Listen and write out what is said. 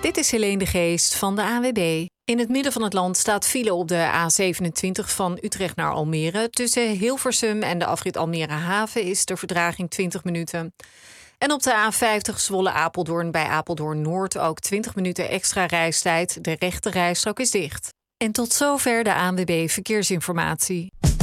Dit is Helene de Geest van de ANWB. In het midden van het land staat file op de A27 van Utrecht naar Almere. Tussen Hilversum en de afrit Almere Haven is de vertraging 20 minuten. En op de A50 Zwolle-Apeldoorn bij Apeldoorn Noord ook 20 minuten extra reistijd. De rechte rijstrook is dicht. En tot zover de ANWB Verkeersinformatie.